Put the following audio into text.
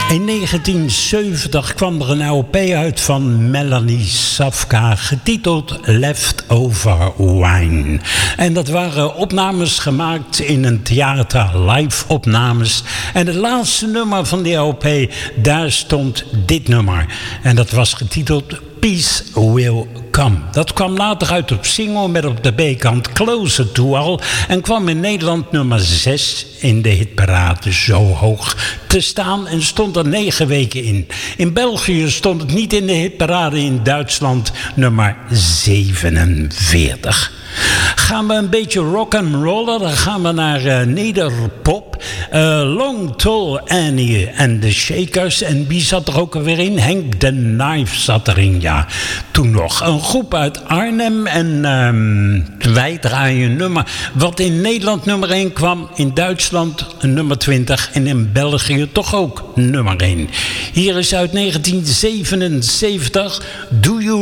In 1970 kwam er een LP uit van Melanie Safka, getiteld Leftover Wine. En dat waren opnames gemaakt in een theater, live opnames. En het laatste nummer van die LP, daar stond dit nummer. En dat was getiteld Peace Will Come. Dat kwam later uit op single met op de B-kant Closer to All en kwam in Nederland nummer 6 in de hitparade, zo hoog te staan en stond er 9 weken in. In België stond het niet in de hitparade, in Duitsland nummer 47. Gaan we een beetje rock and rollen, dan gaan we naar nederpop. Long Tall Annie en de Shakers. En wie zat er ook alweer in? Henk the Knife zat erin, ja. Toen nog. Een groep uit Arnhem. En wij draaien een nummer wat in Nederland nummer 1 kwam. In Duitsland nummer 20. En in België toch ook nummer 1. Hier is uit 1977 Do You